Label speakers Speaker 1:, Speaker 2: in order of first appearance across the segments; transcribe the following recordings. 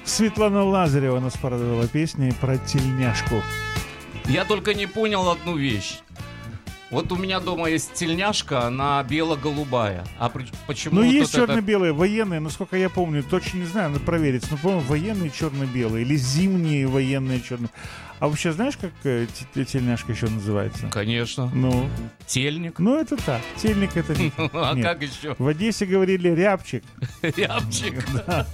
Speaker 1: Светлана Лазарева нас порадовала песней про тельняшку.
Speaker 2: Я только не понял одну вещь. Вот у меня дома есть тельняшка, она бело-голубая. А почему
Speaker 1: Ну,
Speaker 2: вот
Speaker 1: есть
Speaker 2: это...
Speaker 1: черно-белые, военные, насколько я помню, точно не знаю, надо проверить. Но, по-моему, военные черно-белые или зимние военные черно. А вообще знаешь, как тельняшка еще называется?
Speaker 2: Конечно.
Speaker 1: Ну,
Speaker 2: Тельник.
Speaker 1: ну это так. Тельник это не.
Speaker 2: А
Speaker 1: Нет.
Speaker 2: как еще?
Speaker 1: В Одессе говорили рябчик.
Speaker 2: Рябчик.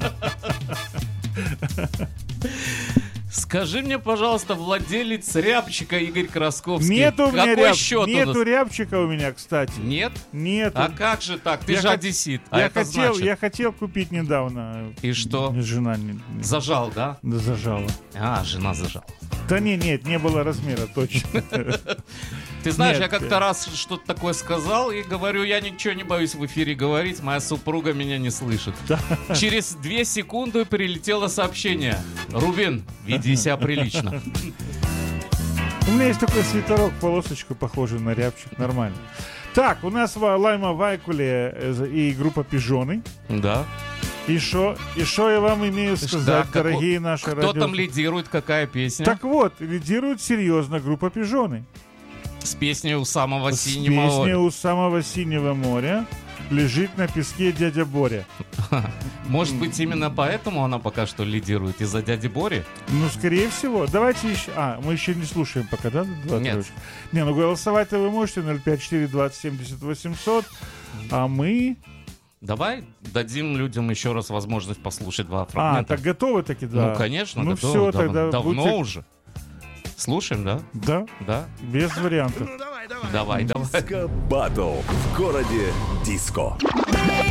Speaker 2: Скажи мне, пожалуйста, владелец рябчика Игорь Красковский.
Speaker 1: Нету у меня
Speaker 2: Какой счет у
Speaker 1: нету
Speaker 2: нас?
Speaker 1: рябчика у меня, кстати.
Speaker 2: Нет?
Speaker 1: Нету.
Speaker 2: А как же так? Ты
Speaker 1: Я
Speaker 2: же
Speaker 1: хот-
Speaker 2: одессит. А это значит...
Speaker 1: Я хотел купить недавно.
Speaker 2: И что?
Speaker 1: Жена
Speaker 2: Зажал, да?
Speaker 1: зажала.
Speaker 2: А, жена зажала.
Speaker 1: Да нет, не было размера, точно.
Speaker 2: Ты знаешь,
Speaker 1: Нет,
Speaker 2: я как-то раз что-то такое сказал и говорю, я ничего не боюсь в эфире говорить, моя супруга меня не слышит. Через 2 секунды прилетело сообщение. Рубин, веди себя прилично.
Speaker 1: У меня есть такой свитерок, полосочку, похожий на рябчик, нормально. Так, у нас Лайма Вайкуле и группа Пижоны.
Speaker 2: Да.
Speaker 1: И что я вам имею сказать,
Speaker 2: Да,
Speaker 1: дорогие наши
Speaker 2: Кто
Speaker 1: радио...
Speaker 2: там лидирует, какая песня?
Speaker 1: Так вот, лидирует серьезно группа Пижоны.
Speaker 2: С песней «У самого
Speaker 1: С
Speaker 2: синего
Speaker 1: песней
Speaker 2: моря».
Speaker 1: «У самого синего моря» лежит на песке дядя Боря.
Speaker 2: Может быть, именно поэтому она пока что лидирует из-за дяди Бори?
Speaker 1: Ну, скорее всего. Давайте еще... мы еще не слушаем пока, да?
Speaker 2: Нет.
Speaker 1: Не, ну голосовать-то вы можете 054 20 70 800. А мы...
Speaker 2: Давай дадим людям еще раз возможность послушать 2 фрагмента.
Speaker 1: так готовы таки, да?
Speaker 2: Ну, конечно,
Speaker 1: ну,
Speaker 2: готовы.
Speaker 1: все, тогда
Speaker 2: Давно
Speaker 1: будьте-
Speaker 2: уже. Слушаем, да?
Speaker 1: Да,
Speaker 2: Да.
Speaker 1: без вариантов.
Speaker 2: Давай.
Speaker 3: Диско Батл в городе Диско.